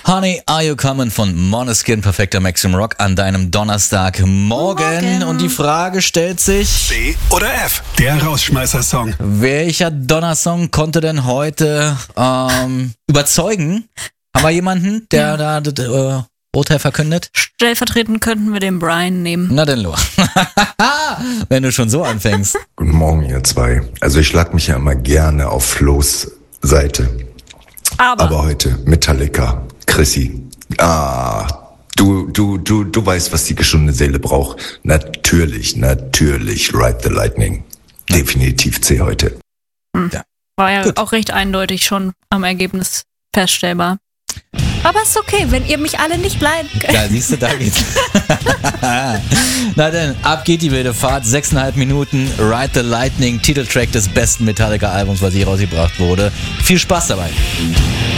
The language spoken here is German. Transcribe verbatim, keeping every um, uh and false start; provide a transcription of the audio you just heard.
Honey, Are You Coming von Måneskin, perfekter Maximum Rock an deinem Donnerstagmorgen. Morgen. Und die Frage stellt sich: C oder F, der Rausschmeißer-Song. Welcher Donnersong konnte denn heute ähm, überzeugen? Haben wir jemanden, der ja. da äh, Urteil verkündet? Stellvertretend könnten wir den Brian nehmen. Na denn, los. Wenn du schon so anfängst. Guten Morgen, ihr zwei. Also ich schlag mich ja immer gerne auf Flo's Seite. Aber, Aber heute Metallica, Chrissy. Ah, du, du, du, du weißt, was die geschundene Seele braucht. Natürlich, natürlich, Ride the Lightning. Definitiv C heute. Hm. Ja. War ja Gut. auch recht eindeutig schon am Ergebnis feststellbar. Aber ist okay, wenn ihr mich alle nicht leiden könnt. Ja, siehst du, da geht's. Na denn, ab geht die wilde Fahrt. Sechseinhalb Minuten, Ride the Lightning, Titeltrack des besten Metallica-Albums, was je rausgebracht wurde. Viel Spaß dabei.